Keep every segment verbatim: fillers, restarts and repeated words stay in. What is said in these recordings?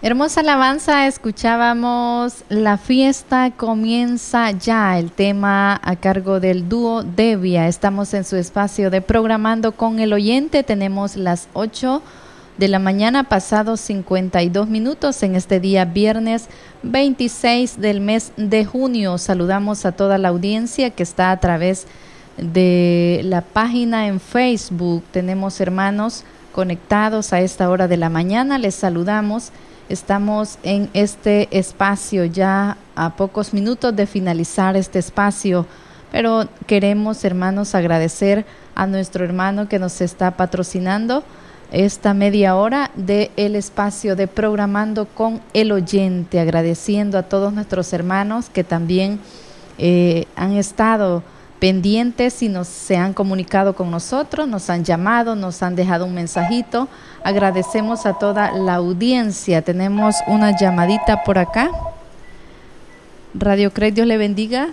Hermosa alabanza, escuchábamos La fiesta comienza ya, el tema a cargo del dúo Devia. Estamos en su espacio de Programando con el Oyente. Tenemos las ocho de la mañana, pasados cincuenta y dos minutos en este día viernes veintiséis del mes de junio. Saludamos a toda la audiencia que está a través de la página en Facebook. Tenemos hermanos conectados a esta hora de la mañana. Les saludamos. Estamos en este espacio ya a pocos minutos de finalizar este espacio, pero queremos, hermanos, agradecer a nuestro hermano que nos está patrocinando esta media hora del espacio de Programando con el Oyente, agradeciendo a todos nuestros hermanos que también eh, han estado pendientes y nos se han comunicado con nosotros, nos han llamado, nos han dejado un mensajito. Agradecemos a toda la audiencia. Tenemos una llamadita por acá. Radio Craig, Dios le bendiga.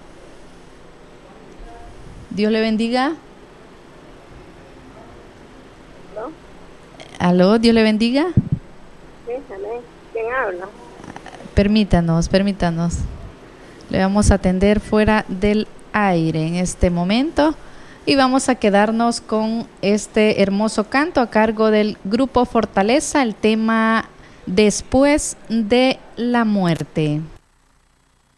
Dios le bendiga. ¿Aló? Aló, Dios le bendiga. Sí, amén. ¿Quién habla? Permítanos, permítanos. Le vamos a atender fuera del aire en este momento y vamos a quedarnos con este hermoso canto a cargo del grupo Fortaleza, el tema Después de la muerte.